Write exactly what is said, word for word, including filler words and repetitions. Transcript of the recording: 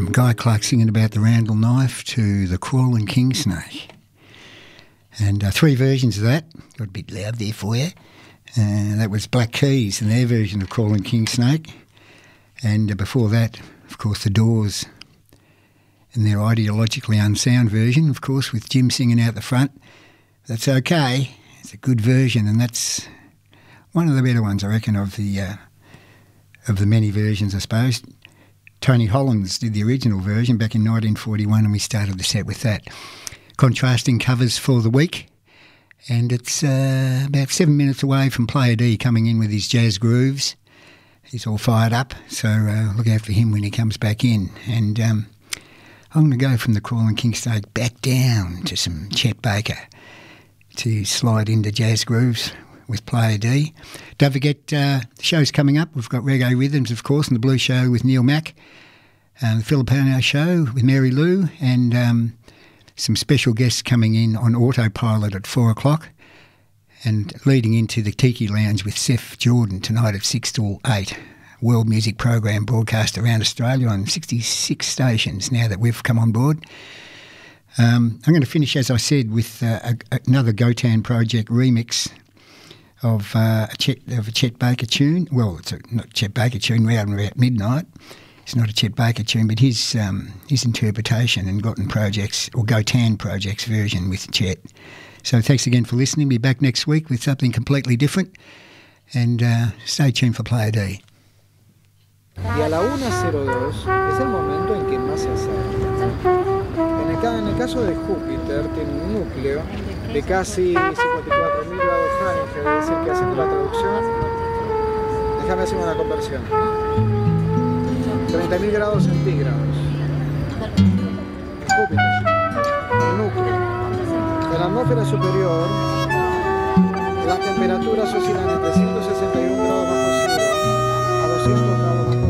from Guy Clark singing about the Randall knife to the Crawling King Snake. And uh, three versions of that. Got a bit loud there for you. Uh, that was Black Keys and their version of Crawling King Snake. And uh, before that, of course, the Doors and their ideologically unsound version, of course, with Jim singing out the front. That's okay. It's a good version, and that's one of the better ones, I reckon, of the uh, of the many versions, I suppose. Tony Hollins did the original version back in nineteen forty-one, and we started the set with that. Contrasting covers for the week, and it's uh, about seven minutes away from Player D coming in with his jazz grooves. He's all fired up, so uh, look out for him when he comes back in. And um, I'm going to go from the Crawling King Snake back down to some Chet Baker to slide into jazz grooves with Player D. Don't forget, uh, the show's coming up. We've got Reggae Rhythms, of course, and the Blues Show with Neil Mack, uh, the Filipino Show with Mary Lou, and um, some special guests coming in on autopilot at four o'clock, and leading into the Tiki Lounge with Seth Jordan tonight at six till eight. World music program broadcast around Australia on sixty-six stations now that we've come on board. Um, I'm going to finish, as I said, with uh, a, another Gotan Project remix of, uh, a Chet, of a Chet Baker tune. Well, it's a, not a Chet Baker tune, Round and About Midnight. It's not a Chet Baker tune, but his um, his interpretation and Gotan Projects, or Gotan Projects version with Chet. So thanks again for listening. Be back next week with something completely different. And uh, stay tuned for Player D. Y a la una cero dos es el momento en que más se acerca. En el, en el caso de Júpiter tiene un núcleo de casi cincuenta y cuatro mil grados Fahrenheit, es decir que haciendo la traducción, déjame hacer una conversión, treinta mil grados centígrados. Júpiter, el núcleo. En la atmósfera superior las temperaturas oscilan entre ciento sesenta